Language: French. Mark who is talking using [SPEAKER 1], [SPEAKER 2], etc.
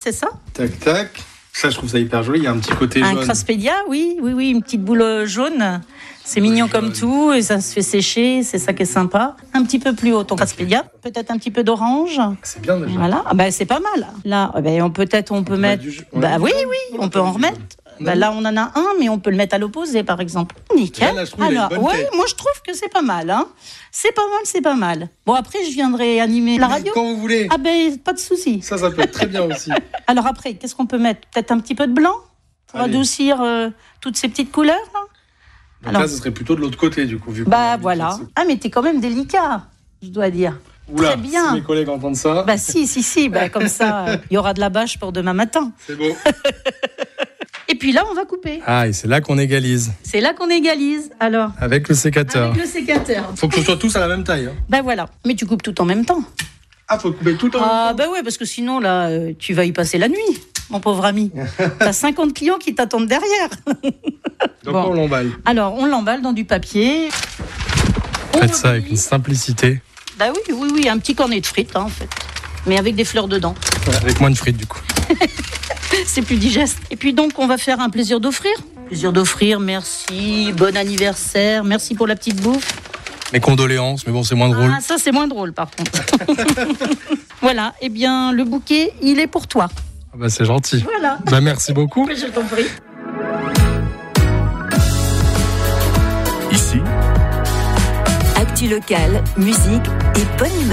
[SPEAKER 1] c'est ça.
[SPEAKER 2] Tac, tac. Ça, je trouve ça hyper joli. Il y a un petit côté jaune.
[SPEAKER 1] Un Craspedia, oui, une petite boule jaune. C'est mignon comme tout et ça se fait sécher, c'est ça qui est sympa. Un petit peu plus haut ton Craspedia, peut-être un petit peu d'orange.
[SPEAKER 2] C'est bien déjà.
[SPEAKER 1] Voilà, c'est pas mal. Là, on peut mettre. Oui, on peut en remettre. Là, on en a un, mais on peut le mettre à l'opposé, par exemple. Nickel.
[SPEAKER 2] Là, je trouve moi,
[SPEAKER 1] je trouve que c'est pas mal. Hein. C'est pas mal. Bon, après, je viendrai animer la radio.
[SPEAKER 2] Quand vous voulez.
[SPEAKER 1] Pas de souci.
[SPEAKER 2] Ça peut être très bien aussi.
[SPEAKER 1] Alors après, qu'est-ce qu'on peut mettre ? Peut-être un petit peu de blanc pour adoucir toutes ces petites couleurs. Là.
[SPEAKER 2] Donc là, ce serait plutôt de l'autre côté, du coup. Vu
[SPEAKER 1] voilà. Ah, mais t'es quand même délicat, je dois dire.
[SPEAKER 2] Oula,
[SPEAKER 1] très bien.
[SPEAKER 2] Si mes collègues entendent ça.
[SPEAKER 1] Si. Comme ça, il y aura de la bâche pour demain matin.
[SPEAKER 2] C'est beau.
[SPEAKER 1] Et puis là, on va couper.
[SPEAKER 2] Ah, et c'est là qu'on égalise.
[SPEAKER 1] Alors.
[SPEAKER 2] Avec le sécateur. Faut que ce soit tous à la même taille. Hein.
[SPEAKER 1] Voilà. Mais tu coupes tout en même temps.
[SPEAKER 2] Ah, faut couper tout en même temps.
[SPEAKER 1] Ouais, parce que sinon, là, tu vas y passer la nuit, mon pauvre ami. T'as 50 clients qui t'attendent derrière.
[SPEAKER 2] Donc on l'emballe.
[SPEAKER 1] Alors, on l'emballe dans du papier.
[SPEAKER 2] Faites ça avec une simplicité.
[SPEAKER 1] Oui, un petit cornet de frites, en fait. Mais avec des fleurs dedans.
[SPEAKER 2] Avec moins de frites, du coup.
[SPEAKER 1] C'est plus digeste. Et puis donc, on va faire un plaisir d'offrir. Merci, bon anniversaire, merci pour la petite bouffe.
[SPEAKER 2] Mes condoléances, mais bon, c'est moins drôle.
[SPEAKER 1] Ah, ça, c'est moins drôle, par contre. Voilà, le bouquet, il est pour toi.
[SPEAKER 2] C'est gentil.
[SPEAKER 1] Voilà.
[SPEAKER 2] Merci beaucoup.
[SPEAKER 1] Je t'en prie.
[SPEAKER 3] Ici, actu locale, musique et bonne humeur.